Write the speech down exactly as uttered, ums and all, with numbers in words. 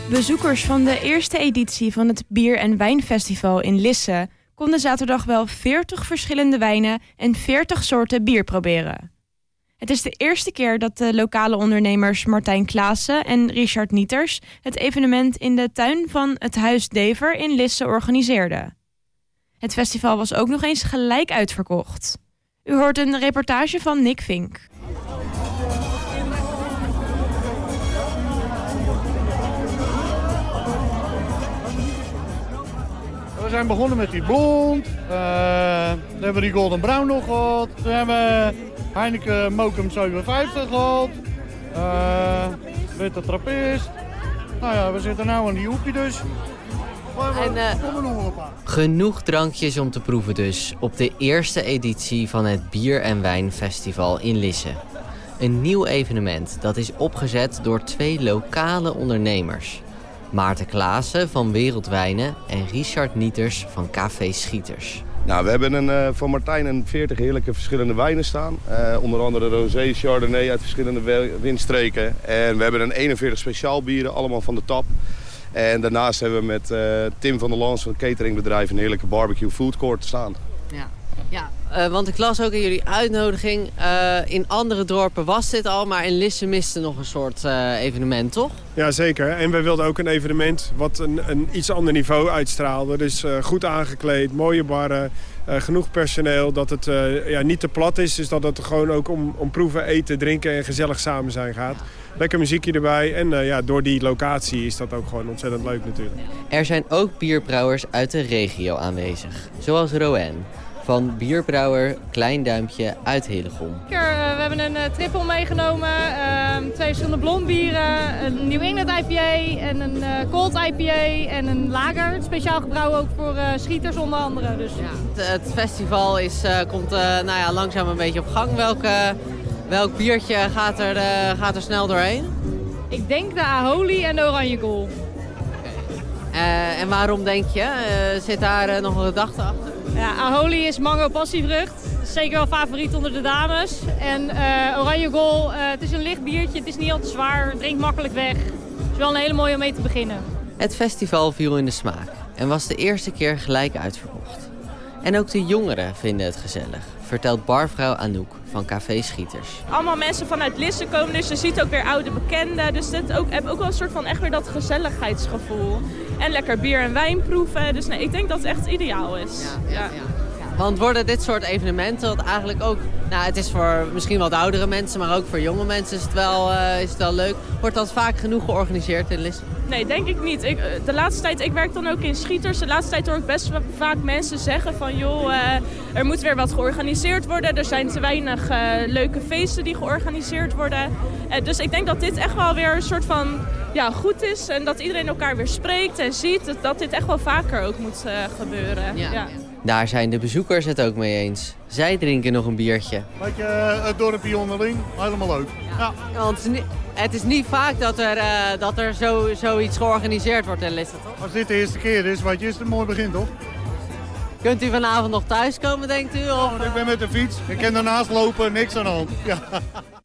Bezoekers van de eerste editie van het Bier- en Wijnfestival in Lisse konden zaterdag wel veertig verschillende wijnen en veertig soorten bier proberen. Het is de eerste keer dat de lokale ondernemers Martijn Klaassen en Richard Nieters het evenement in de tuin van het Huis Dever in Lisse organiseerden. Het festival was ook nog eens gelijk uitverkocht. U hoort een reportage van Nick Vink. We zijn begonnen met die blond, uh, dan hebben we die golden brown nog gehad, toen hebben we Heineken Mokum zevenenvijftig gehad, uh, witte trappist. Nou ja, we zitten nu aan die hoepie dus. En, uh, genoeg drankjes om te proeven dus op de eerste editie van het Bier- en Wijnfestival in Lisse. Een nieuw evenement dat is opgezet door twee lokale ondernemers. Maarten Klaassen van Wereldwijnen en Richard Nieters van Café Schieters. Nou, we hebben een, uh, voor Martijn een veertig heerlijke verschillende wijnen staan. Uh, onder andere rosé, chardonnay uit verschillende windstreken. En we hebben een eenenveertig speciaal bieren, allemaal van de tap. En daarnaast hebben we met uh, Tim van der Lans van het cateringbedrijf een heerlijke barbecue food court staan. Ja, ja. Uh, want ik las ook in jullie uitnodiging, uh, in andere dorpen was dit al, maar in Lisse miste nog een soort uh, evenement, toch? Ja, zeker. En we wilden ook een evenement wat een, een iets ander niveau uitstraalde. Dus uh, goed aangekleed, mooie barren, uh, genoeg personeel, dat het uh, ja, niet te plat is. Dus dat het gewoon ook om, om proeven, eten, drinken en gezellig samen zijn gaat. Lekker muziekje erbij en uh, ja, door die locatie is dat ook gewoon ontzettend leuk natuurlijk. Er zijn ook bierbrouwers uit de regio aanwezig, zoals Rowan van bierbrouwer Klein Duimpje uit Hillegom. We hebben een uh, triple meegenomen, uh, twee verschillende blondbieren, een New England I P A en een uh, Cold I P A en een lager. Speciaal gebrouwen ook voor uh, schieters onder andere. Dus. Ja, het, het festival is, uh, komt uh, nou ja, langzaam een beetje op gang. Welk, uh, welk biertje gaat er, uh, gaat er snel doorheen? Ik denk de Aholi en de Oranje Goal. Uh, en waarom denk je? Uh, zit daar uh, nog een gedachte achter? Ja, Aholi is mango passievrucht. Zeker wel favoriet onder de dames. En uh, Oranje Goal, uh, het is een licht biertje. Het is niet al te zwaar. Het drinkt makkelijk weg. Het is wel een hele mooie om mee te beginnen. Het festival viel in de smaak en was de eerste keer gelijk uitverkocht. En ook de jongeren vinden het gezellig, vertelt barvrouw Anouk van Café Schieters. Allemaal mensen vanuit Lisse komen, dus je ziet ook weer oude bekenden. Dus dit ook, heb ook wel een soort van echt weer dat gezelligheidsgevoel. En lekker bier en wijn proeven. Dus nee, ik denk dat het echt ideaal is. Ja, ja, ja. Ja. Want worden dit soort evenementen, wat eigenlijk ook, nou het is voor misschien wat oudere mensen, maar ook voor jonge mensen is het wel, uh, is het wel leuk. Wordt dat vaak genoeg georganiseerd in Lisse? Nee, denk ik niet. Ik, de laatste tijd, ik werk dan ook in Schieters. De laatste tijd hoor ik best vaak mensen zeggen van joh, uh, er moet weer wat georganiseerd worden. Er zijn te weinig uh, leuke feesten die georganiseerd worden. Uh, dus ik denk dat dit echt wel weer een soort van ja, goed is. En dat iedereen elkaar weer spreekt en ziet. Dat, dat dit echt wel vaker ook moet uh, gebeuren. Ja. Ja. Daar zijn de bezoekers het ook mee eens. Zij drinken nog een biertje. Weet je, het dorpje onderling, helemaal leuk. Ja. Ja. Want het is niet, het is niet vaak dat er, uh, dat er zo, zoiets georganiseerd wordt in Lisse, toch? Als dit de eerste keer is, weet je, is het een mooi begin, toch? Kunt u vanavond nog thuiskomen, denkt u? Of, ja, ik ben met de fiets. Ik kan ernaast lopen, niks aan de hand. Ja.